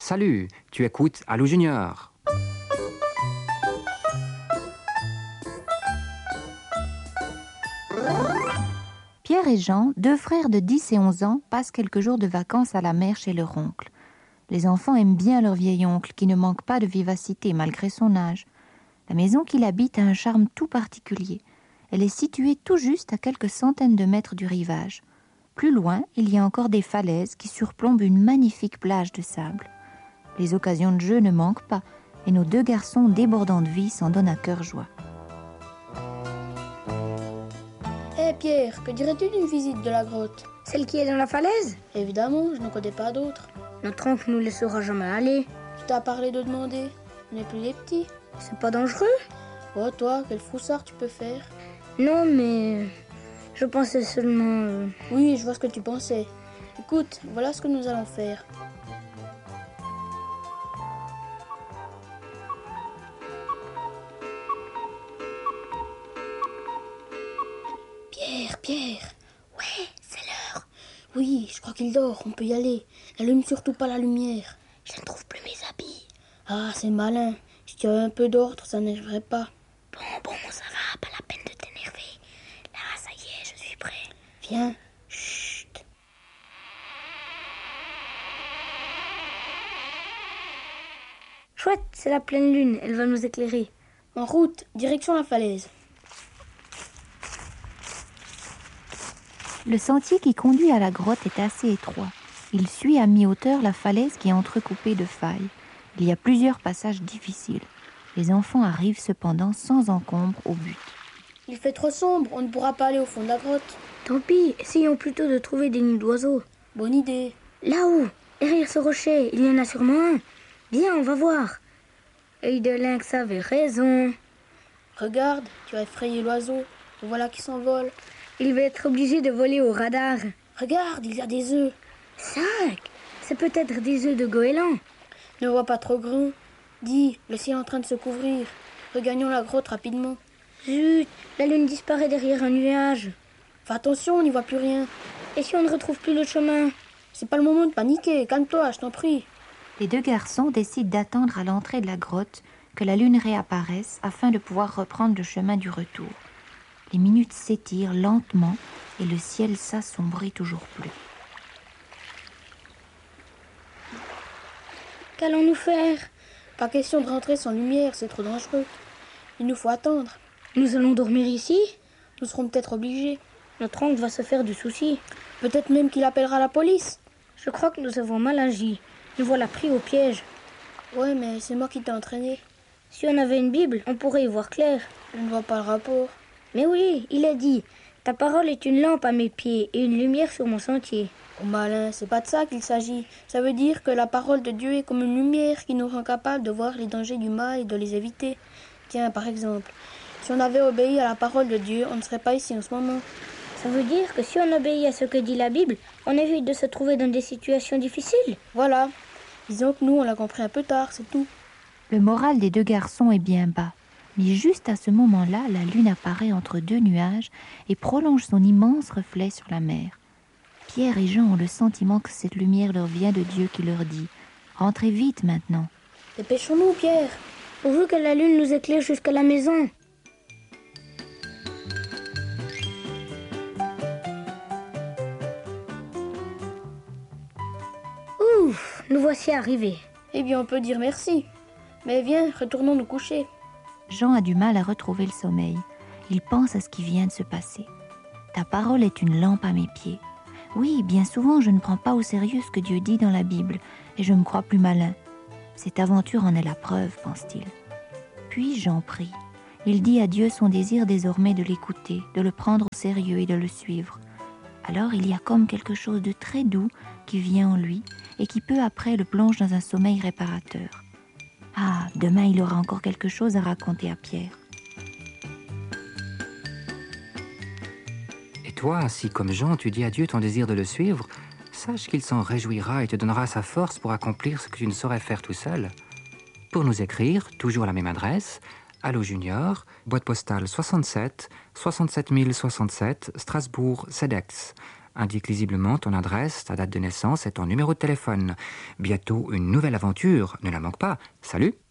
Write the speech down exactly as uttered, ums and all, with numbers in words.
Salut, tu écoutes Allô Junior. Pierre et Jean, deux frères de dix et onze ans, passent quelques jours de vacances à la mer chez leur oncle. Les enfants aiment bien leur vieil oncle, qui ne manque pas de vivacité malgré son âge. La maison qu'il habite a un charme tout particulier. Elle est située tout juste à quelques centaines de mètres du rivage. Plus loin, il y a encore des falaises qui surplombent une magnifique plage de sable. Les occasions de jeu ne manquent pas, et nos deux garçons débordants de vie s'en donnent à cœur joie. Hé hey Pierre, que dirais-tu d'une visite de la grotte? Celle qui est dans la falaise? Évidemment, je ne connais pas d'autres. Notre oncle nous laissera jamais aller. Tu t'as parlé de demander? On n'est plus les petits. C'est pas dangereux? Oh toi, quel froussard tu peux faire? Non, mais je pensais seulement... Euh... Oui, je vois ce que tu pensais. Écoute, voilà ce que nous allons faire. Pierre, Pierre. Ouais, c'est l'heure. Oui, je crois qu'il dort, on peut y aller. N'allume surtout pas la lumière. Je ne trouve plus mes habits. Ah, c'est malin. Si tu avais un peu d'ordre, ça n'arriverait pas. Bon, bon, ça va, pas la peine de t'énerver. Là, ça y est, je suis prêt. Viens. Chut. Chouette, c'est la pleine lune, elle va nous éclairer. En route, direction la falaise. Le sentier qui conduit à la grotte est assez étroit. Il suit à mi-hauteur la falaise qui est entrecoupée de failles. Il y a plusieurs passages difficiles. Les enfants arrivent cependant sans encombre au but. Il fait trop sombre, on ne pourra pas aller au fond de la grotte. Tant pis, essayons plutôt de trouver des nids d'oiseaux. Bonne idée. Là-haut, derrière ce rocher, il y en a sûrement un. Viens, on va voir. Œil de lynx avait raison. Regarde, tu as effrayé l'oiseau. Le voilà qui s'envole. Il va être obligé de voler au radar. Regarde, il y a des œufs. Cinq. C'est peut-être des œufs de goéland. Ne vois pas trop grand. Dis, le ciel est en train de se couvrir. Regagnons la grotte rapidement. Zut, la lune disparaît derrière un nuage. Fais attention, on n'y voit plus rien. Et si on ne retrouve plus le chemin? C'est pas le moment de paniquer, calme-toi, je t'en prie. Les deux garçons décident d'attendre à l'entrée de la grotte que la lune réapparaisse afin de pouvoir reprendre le chemin du retour. Les minutes s'étirent lentement et le ciel s'assombrit toujours plus. Qu'allons-nous faire? Pas question de rentrer sans lumière, c'est trop dangereux. Il nous faut attendre. Nous allons dormir ici? Nous serons peut-être obligés. Notre oncle va se faire du souci. Peut-être même qu'il appellera la police. Je crois que nous avons mal agi. Nous voilà pris au piège. Ouais, mais c'est moi qui t'ai entraîné. Si on avait une Bible, on pourrait y voir clair. Je ne vois pas le rapport. Mais oui, il a dit « Ta parole est une lampe à mes pieds et une lumière sur mon sentier. » Oh malin, c'est pas de ça qu'il s'agit. Ça veut dire que la parole de Dieu est comme une lumière qui nous rend capables de voir les dangers du mal et de les éviter. Tiens, par exemple, si on avait obéi à la parole de Dieu, on ne serait pas ici en ce moment. Ça veut dire que si on obéit à ce que dit la Bible, on évite de se trouver dans des situations difficiles. Voilà. Disons que nous, on l'a compris un peu tard, c'est tout. Le moral des deux garçons est bien bas. Mais juste à ce moment-là, la lune apparaît entre deux nuages et prolonge son immense reflet sur la mer. Pierre et Jean ont le sentiment que cette lumière leur vient de Dieu qui leur dit « Rentrez vite maintenant !» Dépêchons-nous, Pierre. Pourvu que la lune nous éclaire jusqu'à la maison. Ouf, nous voici arrivés. Eh bien, on peut dire merci. Mais viens, retournons nous coucher. Jean a du mal à retrouver le sommeil. Il pense à ce qui vient de se passer. Ta parole est une lampe à mes pieds. Oui, bien souvent, je ne prends pas au sérieux ce que Dieu dit dans la Bible, et je me crois plus malin. Cette aventure en est la preuve, pense-t-il. Puis Jean prie. Il dit à Dieu son désir désormais de l'écouter, de le prendre au sérieux et de le suivre. Alors il y a comme quelque chose de très doux qui vient en lui et qui peu après le plonge dans un sommeil réparateur. Ah, demain il aura encore quelque chose à raconter à Pierre. Et toi, si comme Jean, tu dis à Dieu ton désir de le suivre, sache qu'il s'en réjouira et te donnera sa force pour accomplir ce que tu ne saurais faire tout seul. Pour nous écrire, toujours à la même adresse, Allô Junior, boîte postale soixante-sept, soixante-sept mille soixante-sept, Strasbourg, Cedex. Indique lisiblement ton adresse, ta date de naissance et ton numéro de téléphone. Bientôt une nouvelle aventure, ne la manque pas. Salut!